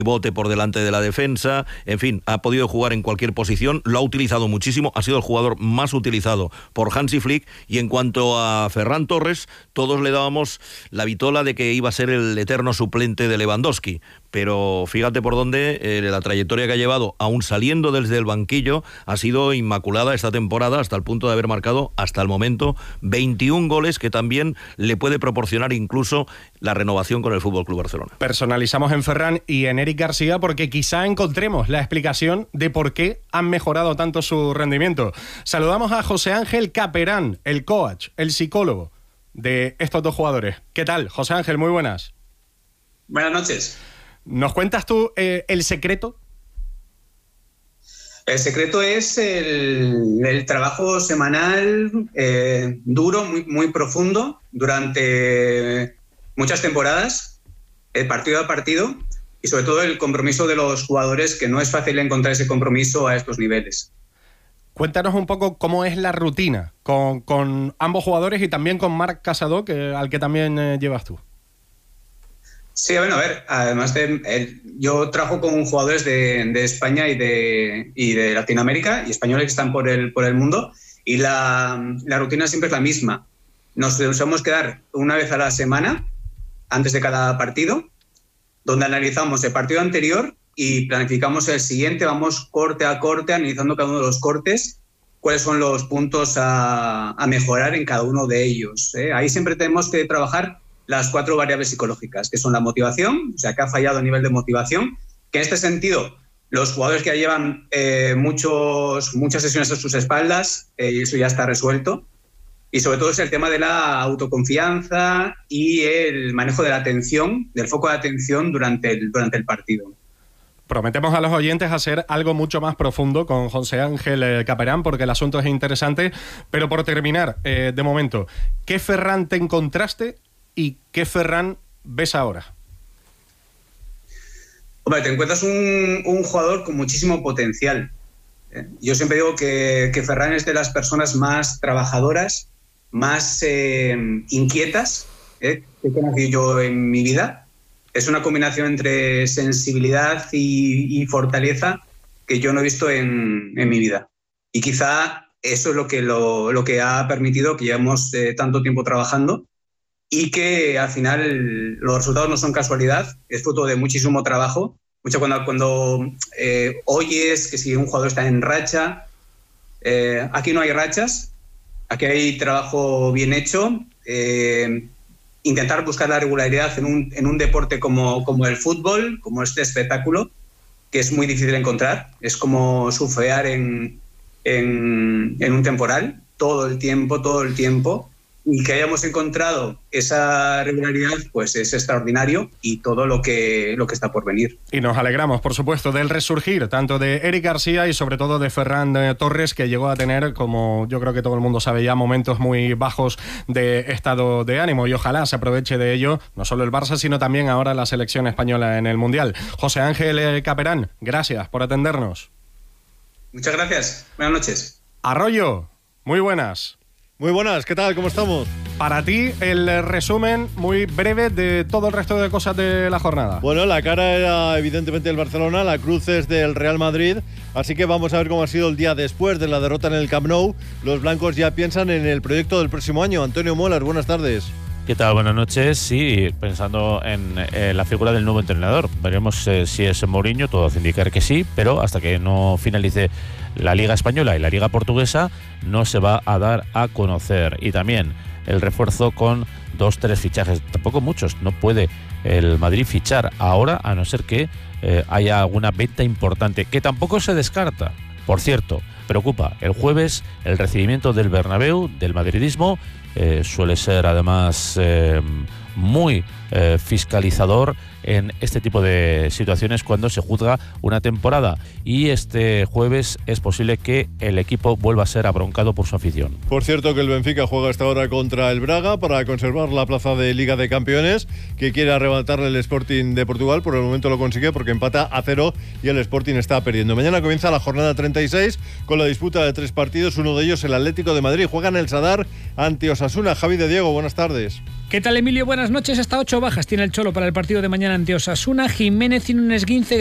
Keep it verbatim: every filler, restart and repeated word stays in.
bote por delante de la defensa, en fin, ha podido jugar en cualquier posición, lo ha utilizado muchísimo, ha sido el jugador más utilizado por Hansi Flick. Y en cuanto a Ferran Torres, todos le dábamos la vitola de que iba a ser el eterno suplente de Lewandowski, pero fíjate por dónde eh, la trayectoria que ha llevado, aún saliendo desde el banquillo, ha sido inmaculada esta temporada, hasta el punto de haber marcado hasta el momento veintiún goles, que también le puede proporcionar incluso la renovación con el F C Barcelona. Personalizamos en Ferran y en Eric García porque quizá encontremos la explicación de por qué han mejorado tanto su rendimiento. Saludamos a José Ángel Caperán, el coach, el psicólogo de estos dos jugadores. ¿Qué tal, José Ángel? Muy buenas. Buenas noches. ¿Nos cuentas tú eh, el secreto? El secreto es el, el trabajo semanal eh, duro, muy, muy profundo, durante muchas temporadas, eh, partido a partido, y sobre todo el compromiso de los jugadores, que no es fácil encontrar ese compromiso a estos niveles. Cuéntanos un poco cómo es la rutina con, con ambos jugadores y también con Marc Casado, que, al que también eh, llevas tú. Sí, bueno, a ver, además de... Eh, yo trabajo con jugadores de, de España y de, y de Latinoamérica, y españoles que están por el, por el mundo, y la, la rutina siempre es la misma. Nos solemos quedar una vez a la semana, antes de cada partido, donde analizamos el partido anterior y planificamos el siguiente, vamos corte a corte, analizando cada uno de los cortes, cuáles son los puntos a, a mejorar en cada uno de ellos, ¿eh? Ahí siempre tenemos que trabajar las cuatro variables psicológicas, que son la motivación, o sea, que ha fallado a nivel de motivación, que en este sentido los jugadores que ya llevan eh, muchos, muchas sesiones a sus espaldas, eh, eso ya está resuelto, y sobre todo es el tema de la autoconfianza y el manejo de la atención, del foco de atención durante el, durante el partido. Prometemos a los oyentes hacer algo mucho más profundo con José Ángel Caperán, porque el asunto es interesante, pero por terminar, eh, de momento, ¿qué Ferran te encontraste y qué Ferran ves ahora? Hombre, te encuentras un, un jugador con muchísimo potencial. ¿eh? Yo siempre digo que, que Ferran es de las personas más trabajadoras, más eh, inquietas ¿eh? que he conocido yo en mi vida. Es una combinación entre sensibilidad y, y fortaleza que yo no he visto en, en mi vida. Y quizá eso es lo que, lo, lo que ha permitido que llevemos eh, tanto tiempo trabajando, y que al final los resultados no son casualidad, es fruto de muchísimo trabajo. Mucho cuando, cuando eh, oyes que si un jugador está en racha, eh, aquí no hay rachas, aquí hay trabajo bien hecho. Eh, intentar buscar la regularidad en un, en un deporte como, como el fútbol, como este espectáculo, que es muy difícil de encontrar. Es como surfear en, en, en un temporal, todo el tiempo, todo el tiempo. Y que hayamos encontrado esa regularidad, pues es extraordinario, y todo lo que, lo que está por venir. Y nos alegramos, por supuesto, del resurgir tanto de Eric García y sobre todo de Ferran Torres, que llegó a tener, como yo creo que todo el mundo sabe ya, momentos muy bajos de estado de ánimo, y ojalá se aproveche de ello, no solo el Barça, sino también ahora la selección española en el Mundial. José Ángel Caperán, gracias por atendernos. Muchas gracias, buenas noches. Arroyo, muy buenas. Muy buenas, ¿qué tal? ¿Cómo estamos? Para ti, el resumen muy breve de todo el resto de cosas de la jornada. Bueno, la cara era evidentemente el Barcelona, la cruz es del Real Madrid, así que vamos a ver cómo ha sido el día después de la derrota en el Camp Nou. Los blancos ya piensan en el proyecto del próximo año. Antonio Molas, buenas tardes. ¿Qué tal? Buenas noches. Sí, pensando en eh, la figura del nuevo entrenador. Veremos eh, si es Mourinho, todo hace indicar que sí, pero hasta que no finalice la Liga Española y la Liga Portuguesa no se va a dar a conocer. Y también el refuerzo con dos, tres fichajes, tampoco muchos. No puede el Madrid fichar ahora, a no ser que eh, haya alguna venta importante, que tampoco se descarta. Por cierto, preocupa el jueves el recibimiento del Bernabéu, del madridismo. Eh, suele ser además eh, muy eh, fiscalizador en este tipo de situaciones cuando se juzga una temporada, y este jueves es posible que el equipo vuelva a ser abroncado por su afición. Por cierto que el Benfica juega esta hora contra el Braga para conservar la plaza de Liga de Campeones, que quiere arrebatarle el Sporting de Portugal. Por el momento lo consigue porque empata a cero y el Sporting está perdiendo. Mañana comienza la jornada treinta y seis con la disputa de tres partidos, uno de ellos el Atlético de Madrid. Juega en el Sadar ante Osasuna. Javi de Diego, buenas tardes. ¿Qué tal, Emilio? Buenas noches. Hasta ocho bajas tiene el Cholo para el partido de mañana mañana ante Osasuna. Jiménez tiene un esguince